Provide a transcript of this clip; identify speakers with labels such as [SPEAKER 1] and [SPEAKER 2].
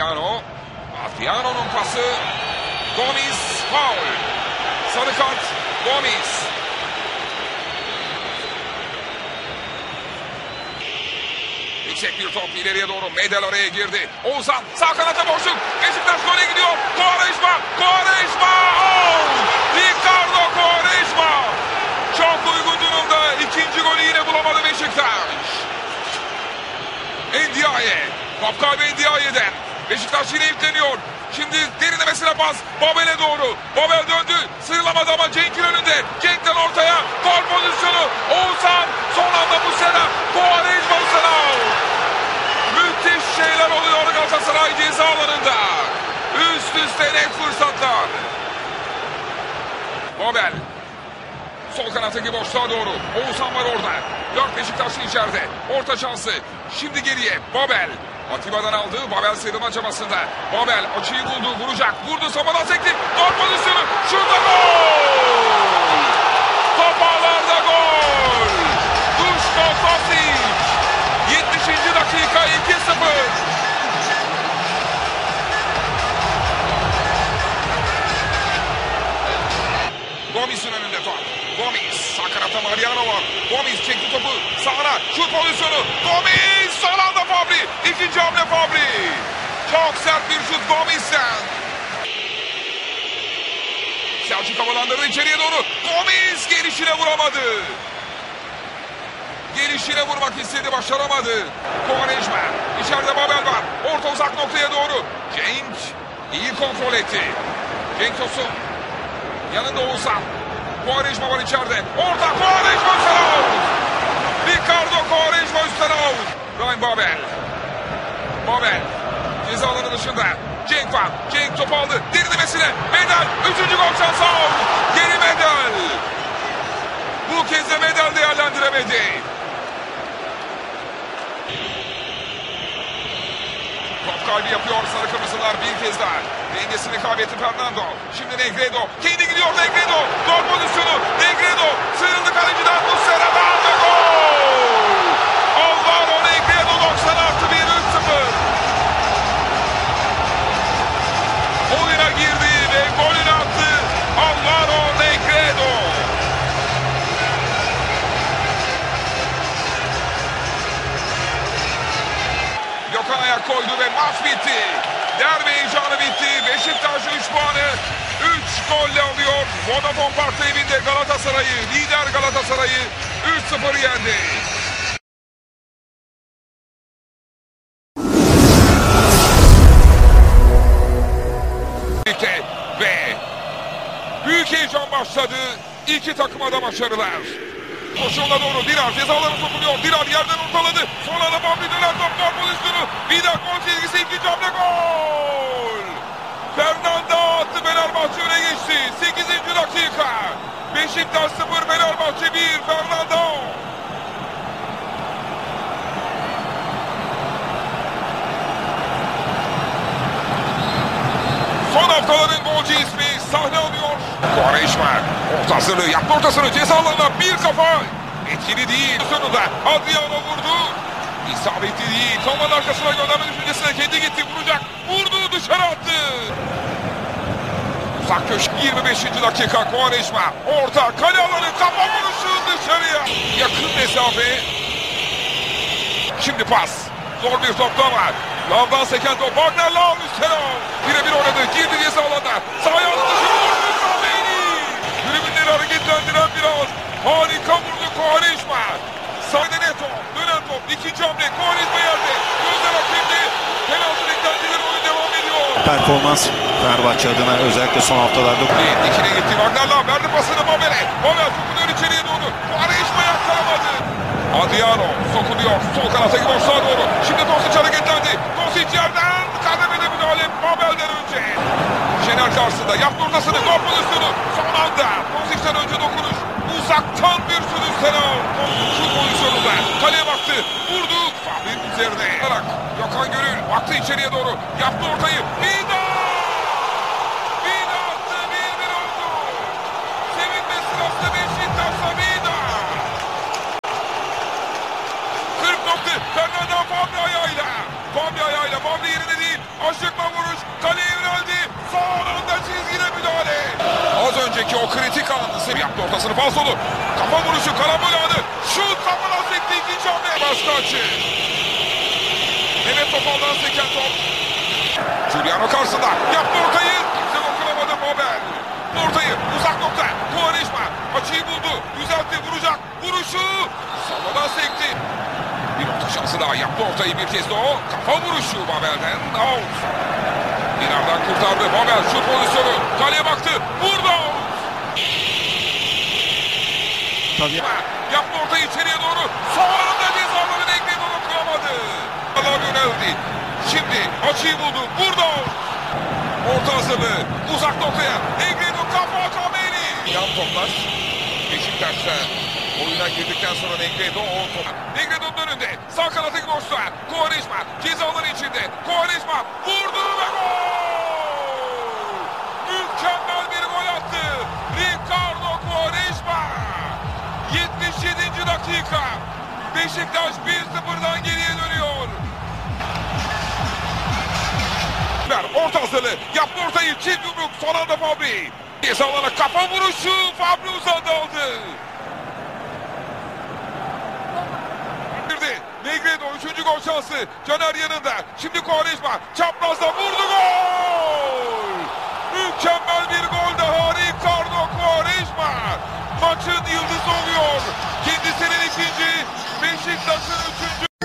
[SPEAKER 1] Adriano'nun pası. Gomis faul. Sarı kart Gomis. Yüksek bir top ileriye doğru. Medel araya girdi. Oğuzhan sağ kanata boşluk. Beşiktaş gole gidiyor. Quaresma. Ricardo Quaresma. Çok uygun durumda. İkinci golü yine bulamadı Beşiktaş. Ndiaye. Top kaybı Ndiaye'den. Beşiktaş yine yükleniyor. Şimdi derinlemesine pas. Babel'e doğru. Babel döndü. Sıyrılamadı ama Cenk'in önünde. Cenk'ten ortaya. Gol pozisyonu. Oğuzhan. Son anda Muslera. Quaresma Muslera. Müthiş şeyler oluyor Galatasaray ceza alanında. Üst üste net fırsatlar. Babel. Sol kanattaki boşluğa doğru. Oğuzhan var orada. 4 Beşiktaşlı içeride. Orta şansı. Şimdi geriye. Babel. Atiba'dan aldı. Babel sıyrılma çabasında. Babel açıyı buldu. Vuracak. Vurdu. Samadan sekti. Gol pozisyonu. Şurada gol. Top ağlarda gol. Duško Tosić. 70. dakika 2-0. Gomis'in önünde top. Gomis. Sağ kanatta Mariano var. Gomis çekti topu. Sağına. Şut pozisyonu. Gomis. Son anda Fabri. İkinci hamle Fabri. Çok sert bir şut Gomis'ten. Selçuk havalandırdı içeriye doğru. Gomis gelişine vuramadı. Gelişine vurmak istedi. Başaramadı. Quaresma. İçeride Babel var. Orta uzak noktaya doğru. Cenk iyi kontrol etti. Cenk Tosun. Yanında Oğuzhan. Quaresma var içeride. Orta Quaresma üstten out. Ricardo Quaresma üstten out. Ryan Babel. Babel. Ceza alanı dışında. Cenk var. Cenk topu aldı. Derinlemesine. Medel. 3. gol şansı out. Geri Medel. Bu kez de Medel değerlendiremedi. Top kaybı yapıyor sarı kırmızılar bir kez daha. Dengesini kaybetti Fernando. Şimdi Negredo. Kendi gidiyor Negredo. Gol pozisyonu. Negredo. Sıyrıldı kaleciden. Muslera'dan ve gol. Alvaro Negredo 90 artı 1 3-0. Oyuna girdi ve golünü attı. Alvaro Negredo. Gökhan ayak koydu ve maç bitti. Derbi heyecanı bitti. Beşiktaş 3 puanı 3 golle alıyor. Vodafone Park'ta evinde Galatasaray'ı, lider Galatasaray'ı 3-0 yendi. Ve büyük heyecan başladı. İki takıma da başarılar. Koşuğuna doğru Dirar cezalarına sokuluyor. Dirar yerden ortaladı. Sonra da Bambi döner top gol pozisyonu. Bir daha gol çizgisi ikinci hamle gol. Fernando attı, Fenerbahçe öne geçti. 8. dakika. Beşiktaş 0 Fenerbahçe 1 Fernando. Son haftaların golcü ismi sahne alıyor. Quaresma orta hazırlığı yaptı, ortasını ceza alanına bir kafa. Etkili değil. Sonunda Adriano vurdu. İsabetli değil. Kamanın arkasına gönderme düşüncesine kendi gitti, vuracak. Vurdu, dışarı attı. Uzak köşe 25. dakika Quaresma. Orta kale alanı, kafa vuruşu dışarıya. Yakın mesafe. Şimdi pas. Zor bir toplama. Lavdan seken top. Wagner Lav üstüne. Birebir oynadı. Girdi ceza alanına. Sahaya aldı. Tribünleri hareketlendiren bir an. Harika vurdu Quaresma. Sahada Neto. Dönen top. İkinci hamle. Quaresma yerde. Gözler hakimde. Penaltı beklentileri oyun devam ediyor.
[SPEAKER 2] Performans Fenerbahçe adına özellikle son haftalarda.
[SPEAKER 1] Dikine gitti. Wagner Lav verdi pasını Babel'e. Babel sokuluyor içeriye doğru. Quaresma yakalamadı. Adriano sokuluyor. Sol kanattaki boşluğa doğru. Şimdi Tosić hareketlendi. Tosić yerden kademede müdahale Babel'den önce. Şener karşısında yaptı ortasını. Gol pozisyonu. Son anda Tosić'ten önce dokunuş. Uzaktan bir şut üstüne. Şut pozisyonunda. Kaleye baktı. Vurdu. Fabri'nin üzerine. Gökhan Gönül baktı içeriye doğru. Yaptı ortayı. Vida! Vida attı. 1-1 oldu. Sevinme sırasında Beşiktaş'la Vida. Fernando Fabri ayağıyla. Fabri yerine değil. Aşıkla vuruş. Kaleye yöneldi. Sağ anda çizgine müdahale. Az önceki o kritik anı yaptı ortasını falsolu. Kafa vuruşu, karambol anı. Şut kafadan sekti ikinci hamle. Başka açı. Mehmet Topal'dan seken top. Giuliano karşısında. Yaptı ortayı. Kimse dokunamadı Mabel. Ortayı uzak nokta. Quaresma açıyı buldu. Düzeltti, vuracak. Vuruşu. Savadan sekti. Bir orta şansı daha. Yaptı ortayı bir kez de o. Kafa vuruşu Mabel'den. Out. İleriden kurtardı. Mabel şut pozisyonu. Kaleye baktı. Vurdu.
[SPEAKER 2] Tabii.
[SPEAKER 1] Yaptı ortayı içeriye doğru. Son anda cezaları bekledi, onu kıramadı. Allah yöneldi. Şimdi açıyı buldu. Vurdu. Orta hazırlığı. Uzak noktaya. Negredo kafa Kameni. Yan toplar. Beşiktaş'ta oyuna girdikten sonra Negredo o top. Negredo'nun önünde. Sağ kanattaki boşluğa. Quaresma cezaların içinde. Quaresma vurdu ve gol. Mükemmel bir gol attı. Ricardo Quaresma. 77. dakika. Beşiktaş 1-0'dan geriye dönüyor. Orta hazırlığı. Yaptı ortayı. Çift yumruk. Son anda Fabri. Cezalara kafa vuruşu. Fabri uzadı aldı. Negredo 3. gol şansı. Caner yanında. Şimdi Quaresma. Çaprazda